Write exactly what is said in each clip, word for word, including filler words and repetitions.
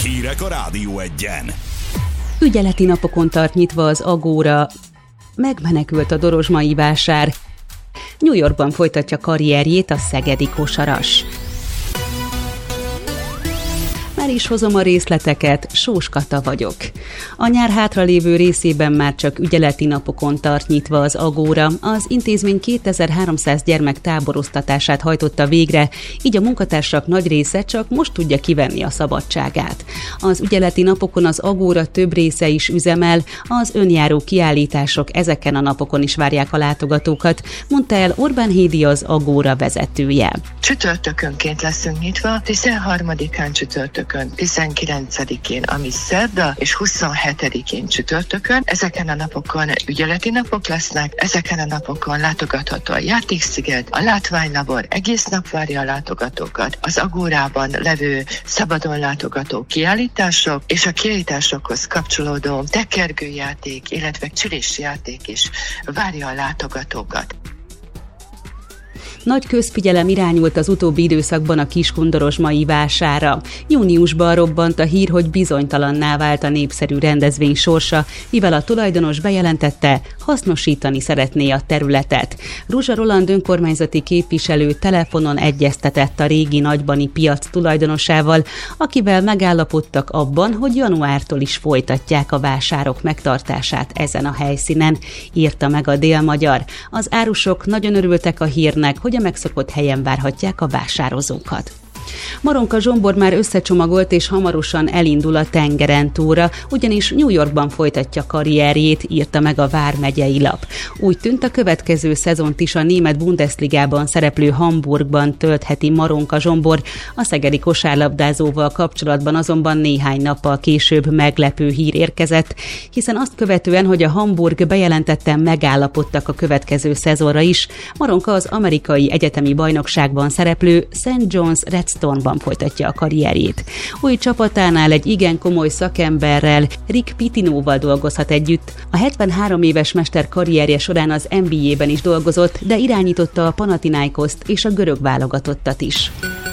Hírek a Rádió Egyen. Ügyeleti napokon tart nyitva az Agora, megmenekült a dorozsmai vásár, New Yorkban folytatja karrierjét a szegedi kosaras. Már is hozom a részleteket, Sós Kata vagyok. A nyár hátralévő részében már csak ügyeleti napokon tart nyitva az Agora. Az intézmény kétezer-háromszáz gyermek táboroztatását hajtotta végre, így a munkatársak nagy része csak most tudja kivenni a szabadságát. Az ügyeleti napokon az Agora több része is üzemel, az önjáró kiállítások ezeken a napokon is várják a látogatókat, mondta el Orbán Hédi, az Agora vezetője. Csütörtökönként leszünk nyitva, tizenharmadikán csütörtökön, tizenkilencedikén, ami szerda, és huszonhetedikén csütörtökön. Ezeken a napokon ügyeleti napok lesznek, ezeken a napokon látogatható a Játéksziget, a Látványlabor egész nap várja a látogatókat, az Agórában levő szabadon látogató kiállítások, és a kiállításokhoz kapcsolódó tekergőjáték, illetve csülésjáték is várja a látogatókat. Nagy közfigyelem irányult az utóbbi időszakban a kiskundorozsmai vásárra. Júniusban robbant a hír, hogy bizonytalanná vált a népszerű rendezvény sorsa, mivel a tulajdonos bejelentette, hasznosítani szeretné a területet. Ruzsa Roland önkormányzati képviselő telefonon egyeztetett a régi nagybani piac tulajdonosával, akivel megállapodtak abban, hogy januártól is folytatják a vásárok megtartását ezen a helyszínen, írta meg a Dél-Magyar. Az árusok nagyon örültek a hírnek, hogy a megszokott helyen várhatják a vásározókat. Maronka Zsombor már összecsomagolt és hamarosan elindul a tengeren túra, ugyanis New Yorkban folytatja karrierjét, írta meg a vármegyei lap. Úgy tűnt, a következő szezont is a német Bundesligában szereplő Hamburgban töltheti Maronka Zsombor, a szegedi kosárlabdázóval kapcsolatban azonban néhány nappal később meglepő hír érkezett, hiszen azt követően, hogy a Hamburg bejelentette, megállapodtak a következő szezonra is, Maronka az amerikai egyetemi bajnokságban szereplő Saint John's Redstone-ban folytatja a karrierjét. Új csapatánál egy igen komoly szakemberrel, Rick Pitinoval dolgozhat együtt. A hetvenhárom éves mester karrierje során az en bé á-ben is dolgozott, de irányította a Panathinaikoszt és a görög válogatottat is.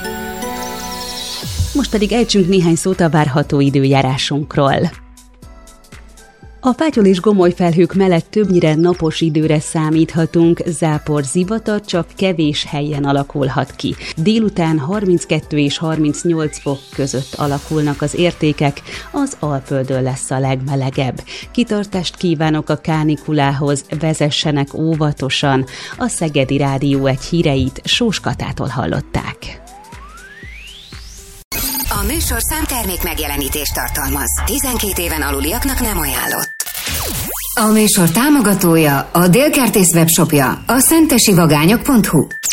Most pedig ejtsünk néhány szót a várható időjárásunkról. A fátyol és gomoly felhők mellett többnyire napos időre számíthatunk, zápor, zivatar csak kevés helyen alakulhat ki. Délután harminckettő és harmincnyolc fok között alakulnak az értékek, az Alföldön lesz a legmelegebb. Kitartást kívánok a kánikulához, vezessenek óvatosan. A Szegedi Rádió Egy híreit Sós Katától hallották. A műsorszám termék megjelenítést tartalmaz. tizenkét éven aluliaknak nem ajánlott. A műsor támogatója, a Dél Kertész webshopja, a szentesi vagányok pont hu.